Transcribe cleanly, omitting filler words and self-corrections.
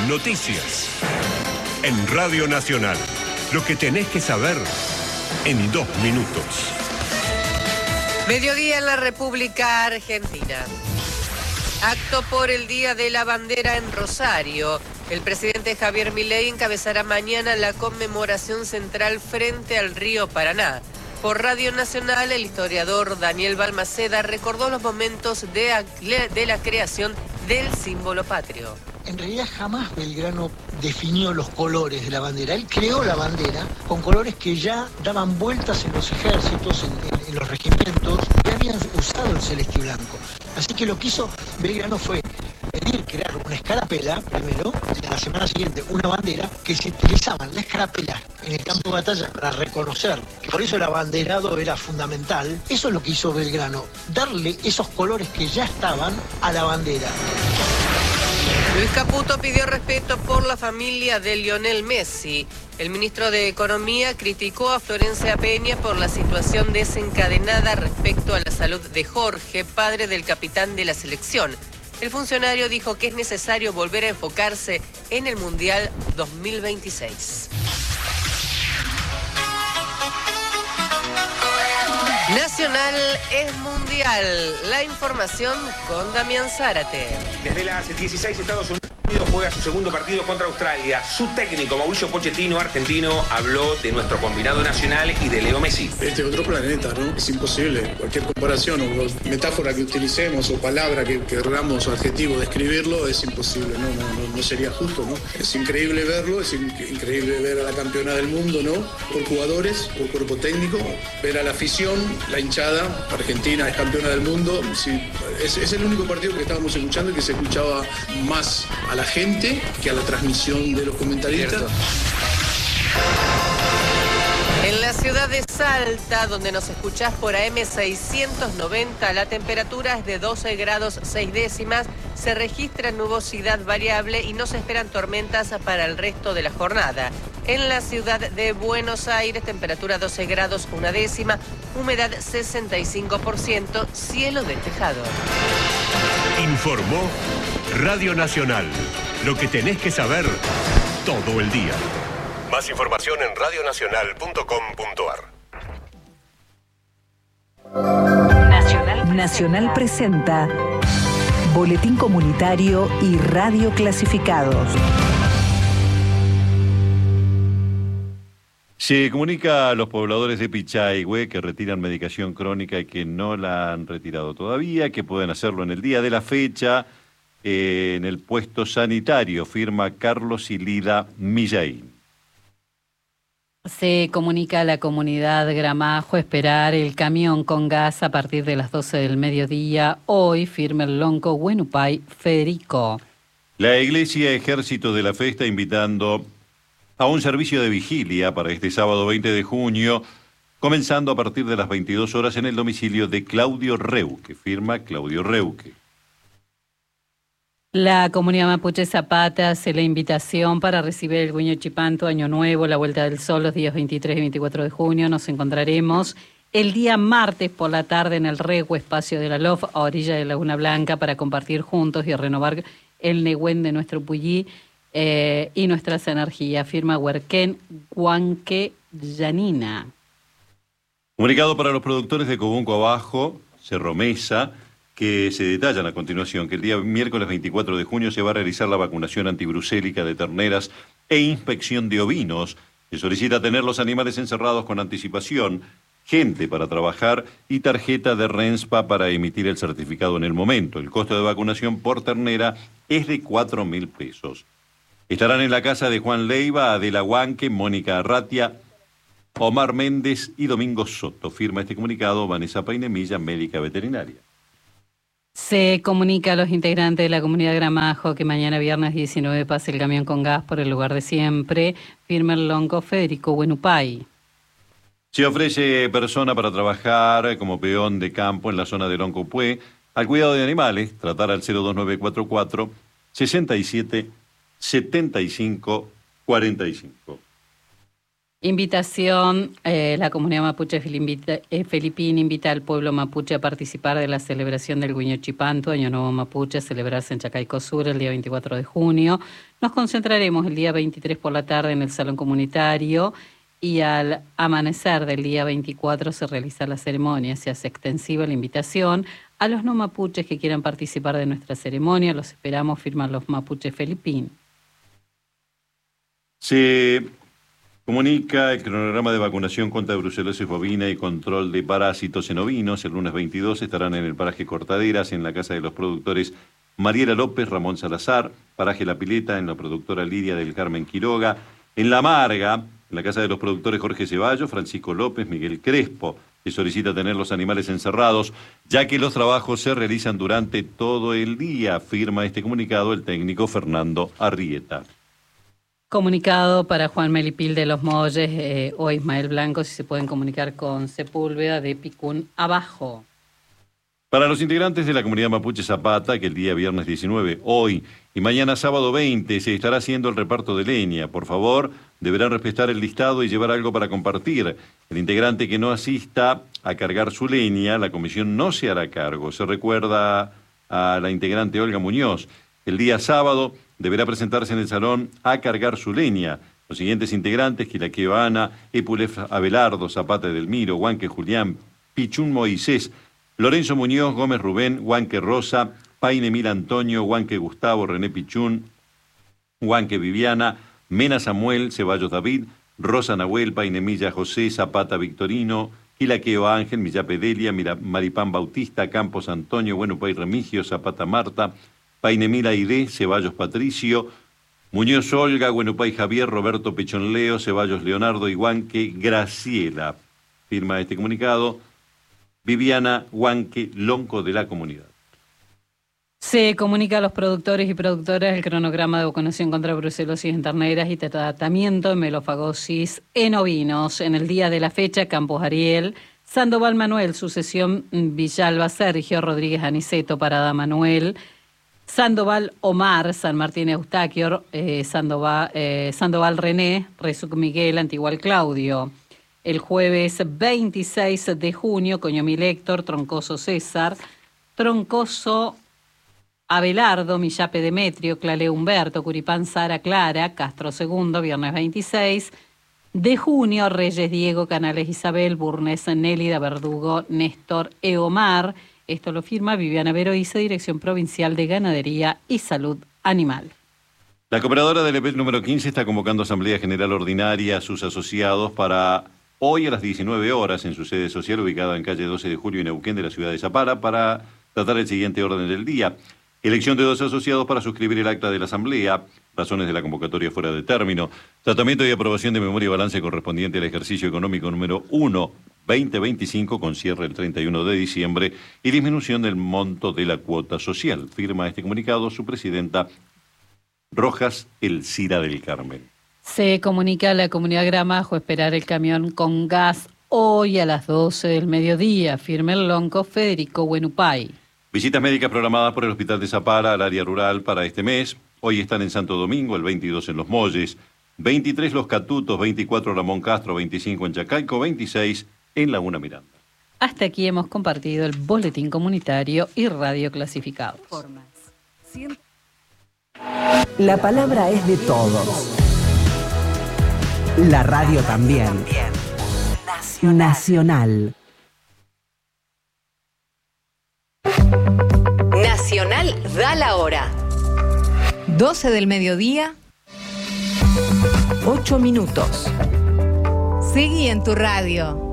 Noticias. En Radio Nacional. Lo que tenés que saber en 2 minutos. Mediodía en la República Argentina. Acto por el Día de la Bandera en Rosario. El presidente Javier Milei encabezará mañana la conmemoración central frente al río Paraná. Por Radio Nacional, el historiador Daniel Balmaceda recordó los momentos de la creación del símbolo patrio. En realidad jamás Belgrano definió los colores de la bandera. Él creó la bandera con colores que ya daban vueltas en los ejércitos, en los regimientos, que habían usado el celeste y blanco. Así que lo que hizo Belgrano fue pedir crear una escarapela, primero, y a la semana siguiente una bandera, que se utilizaban la escarapela en el campo de batalla para reconocer, que por eso el abanderado era fundamental. Eso es lo que hizo Belgrano, darle esos colores que ya estaban a la bandera. Luis Caputo pidió respeto por la familia de Lionel Messi. El ministro de Economía criticó a Florencia Peña por la situación desencadenada respecto a la salud de Jorge, padre del capitán de la selección. El funcionario dijo que es necesario volver a enfocarse en el Mundial 2026. Nacional es mundial. La información con Damián Zárate. Desde las 16 Estados Unidos juega su segundo partido contra Australia. Su técnico Mauricio Pochettino, argentino, habló de nuestro combinado nacional y de Leo Messi. Este es otro planeta, ¿no? Es imposible. Cualquier comparación o metáfora que utilicemos o palabra que queramos o adjetivo describirlo es imposible, no sería justo, ¿no? Es increíble verlo, es increíble ver a la campeona del mundo, ¿no? Por jugadores, por cuerpo técnico, ver a la afición, la hinchada. Argentina es campeona del mundo. Sí, es el único partido que estábamos escuchando y que se escuchaba más a la gente que a la transmisión de los comentaristas. Cierto. En la ciudad de Salta, donde nos escuchás por AM 690, la temperatura es de 12 grados 6 décimas, se registra nubosidad variable y no se esperan tormentas para el resto de la jornada. En la ciudad de Buenos Aires, temperatura 12 grados 1 décima, humedad 65%, cielo despejado. Informó Radio Nacional. Lo que tenés que saber todo el día. Más información en radionacional.com.ar. Nacional presenta Boletín Comunitario y Radio Clasificados. Se comunica a los pobladores de Pichahue que retiran medicación crónica y que no la han retirado todavía, que pueden hacerlo en el día de la fecha en el puesto sanitario, firma Carlos Ilida Millaín. Se comunica a la comunidad Gramajo esperar el camión con gas a partir de las 12 del mediodía. Hoy firma el lonco Huenupay Federico. La Iglesia Ejército de la Fe está invitando a un servicio de vigilia para este sábado 20 de junio, comenzando a partir de las 22 horas en el domicilio de Claudio Reuque, firma Claudio Reuque. La comunidad mapuche Zapata hace la invitación para recibir el Guiño Chipanto, Año Nuevo, la Vuelta del Sol, los días 23 y 24 de junio. Nos encontraremos el día martes por la tarde en el Rego, espacio de la LOF, a orilla de Laguna Blanca, para compartir juntos y renovar el Nehuen de nuestro Puyí y nuestras energías. Firma Huerquén Huanque Yanina. Comunicado para los productores de Cobunco Abajo, Cerro Mesa, que se detallan a continuación que el día miércoles 24 de junio se va a realizar la vacunación antibrucélica de terneras e inspección de ovinos. Se solicita tener los animales encerrados con anticipación, gente para trabajar y tarjeta de RENSPA para emitir el certificado en el momento. El costo de vacunación por ternera es de 4.000 pesos. Estarán en la casa de Juan Leiva, Adela Huanque, Mónica Arratia, Omar Méndez y Domingo Soto. Firma este comunicado Vanessa Painemilla, médica veterinaria. Se comunica a los integrantes de la comunidad Gramajo que mañana viernes 19 pase el camión con gas por el lugar de siempre. Firma el lonco Federico Huenupay. Se ofrece persona para trabajar como peón de campo en la zona de Loncopué, al cuidado de animales, tratar al 02944 67 75 45. Invitación, la comunidad mapuche filipina invita al pueblo mapuche a participar de la celebración del Guiño Chipanto, Año Nuevo Mapuche, a celebrarse en Chacaico Sur el día 24 de junio. Nos concentraremos el día 23 por la tarde en el Salón Comunitario y al amanecer del día 24 se realiza la ceremonia. Se hace extensiva la invitación a los no mapuches que quieran participar de nuestra ceremonia. Los esperamos, firman los mapuches filipinos. Se comunica el cronograma de vacunación contra brucelosis bovina y control de parásitos en ovinos. El lunes 22 estarán en el paraje Cortaderas, en la casa de los productores Mariela López, Ramón Salazar, paraje La Pileta, en la productora Lidia del Carmen Quiroga, en La Marga, en la casa de los productores Jorge Ceballos, Francisco López, Miguel Crespo. Se solicita tener los animales encerrados, ya que los trabajos se realizan durante todo el día, firma este comunicado el técnico Fernando Arrieta. Comunicado para Juan Melipil de Los Molles o Ismael Blanco, si se pueden comunicar con Sepúlveda de Picún Abajo. Para los integrantes de la comunidad mapuche Zapata, que el día viernes 19, hoy y mañana sábado 20, se estará haciendo el reparto de leña. Por favor, deberán respetar el listado y llevar algo para compartir. El integrante que no asista a cargar su leña, la comisión no se hará cargo. Se recuerda a la integrante Olga Muñoz. El día sábado deberá presentarse en el salón a cargar su leña. Los siguientes integrantes: Quilaqueo Ana, Epulef Abelardo, Zapata Edelmiro, Huanque Julián, Pichún Moisés, Lorenzo Muñoz, Gómez Rubén, Huanque Rosa, Paine Mil Antonio, Huanque Gustavo, René Pichún, Huanque Viviana, Mena Samuel, Ceballos David, Rosa Nahuel, Paine Milla José, Zapata Victorino, Quilaqueo Ángel, Millape Delia, Maripán Bautista, Campos Antonio, Buenupay Remigio, Zapata Marta, Painemil Aide, Ceballos Patricio, Muñoz Olga, Buenupay Javier, Roberto Pechón Leo, Ceballos Leonardo y Huanque Graciela. Firma este comunicado Viviana Huanque Lonco de la comunidad. Se comunica a los productores y productoras el cronograma de vacunación contra brucelosis en terneras y tratamiento de melofagosis en ovinos. En el día de la fecha, Campos Ariel, Sandoval Manuel, Sucesión Villalba Sergio, Rodríguez Aniceto, Parada Manuel, Sandoval Omar, San Martín Eustaquio, Sandoval René, Resuc Miguel, Antigual Claudio. El jueves 26 de junio, Coñomil Héctor, Troncoso César, Troncoso Abelardo, Millape Demetrio, Clale Humberto, Curipán Sara Clara, Castro II, viernes 26 de junio, Reyes Diego, Canales Isabel, Burnes Nélida, Verdugo, Néstor Eomar. Esto lo firma Viviana Veroice, Dirección Provincial de Ganadería y Salud Animal. La cooperadora del EPEC número 15 está convocando Asamblea General Ordinaria a sus asociados para hoy a las 19 horas en su sede social ubicada en calle 12 de Julio en Neuquén de la ciudad de Zapara para tratar el siguiente orden del día. Elección de 2 asociados para suscribir el acta de la Asamblea, razones de la convocatoria fuera de término, tratamiento y aprobación de memoria y balance correspondiente al ejercicio económico número 1, 2025 con cierre el 31 de diciembre y disminución del monto de la cuota social. Firma este comunicado su presidenta Rojas Elcira del Carmen. Se comunica a la comunidad Gramajo esperar el camión con gas hoy a las 12 del mediodía. Firma el lonco Federico Buenupay. Visitas médicas programadas por el Hospital de Zapara al área rural para este mes. Hoy están en Santo Domingo, el 22 en Los Molles, 23 Los Catutos, 24 Ramón Castro, 25 en Chacaico, 26 en Laguna Miranda. Hasta aquí hemos compartido el boletín comunitario y radio clasificados. La palabra es de todos. La radio también. Nacional. Nacional da la hora. 12 del mediodía. 8 minutos. Seguí en tu radio.